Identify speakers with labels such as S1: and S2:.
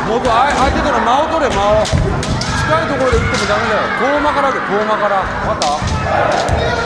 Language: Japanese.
S1: もっと相手との間を取れ、間を。近いところで打ってもダメだよ。遠間からで、遠間から。分かった？